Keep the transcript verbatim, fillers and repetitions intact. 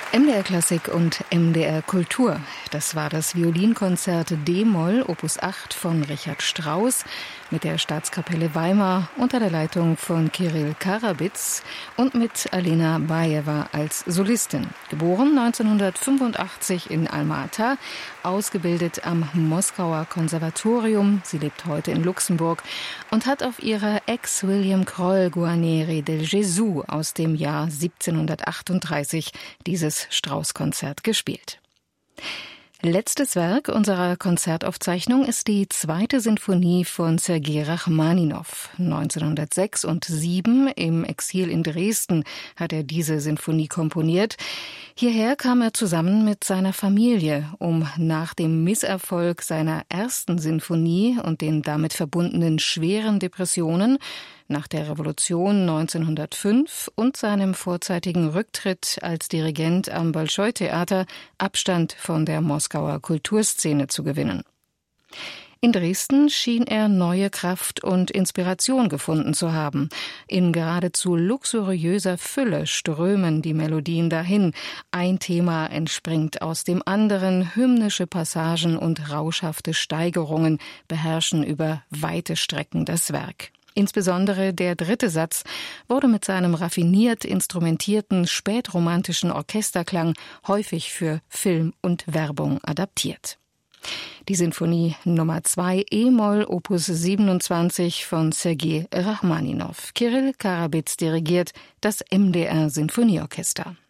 M D R Klassik und M D R Kultur. Das war das Violinkonzert D-Moll Opus acht von Richard Strauss mit der Staatskapelle Weimar unter der Leitung von Kirill Karabits und mit Alena Bajewa als Solistin. Geboren neunzehnhundertfünfundachtzig in Alma-Ata, ausgebildet am Moskauer Konservatorium. Sie lebt heute in Luxemburg und hat auf ihrer Ex-William Kroll Guarneri del Gesù aus dem Jahr siebzehnhundertachtunddreißig dieses Strauss-Konzert gespielt. Letztes Werk unserer Konzertaufzeichnung ist die zweite Sinfonie von Sergei Rachmaninow. neunzehnhundertsechs und sieben im Exil in Dresden hat er diese Sinfonie komponiert. Hierher kam er zusammen mit seiner Familie, um nach dem Misserfolg seiner ersten Sinfonie und den damit verbundenen schweren Depressionen nach der Revolution neunzehnhundertfünf und seinem vorzeitigen Rücktritt als Dirigent am Bolschoi-Theater Abstand von der Moskauer Kulturszene zu gewinnen. In Dresden schien er neue Kraft und Inspiration gefunden zu haben. In geradezu luxuriöser Fülle strömen die Melodien dahin. Ein Thema entspringt aus dem anderen, hymnische Passagen und rauschhafte Steigerungen beherrschen über weite Strecken das Werk. Insbesondere der dritte Satz wurde mit seinem raffiniert instrumentierten spätromantischen Orchesterklang häufig für Film und Werbung adaptiert. Die Sinfonie Nummer zwei E-Moll Opus siebenundzwanzig von Sergei Rachmaninow. Kirill Karabits dirigiert das M D R Sinfonieorchester.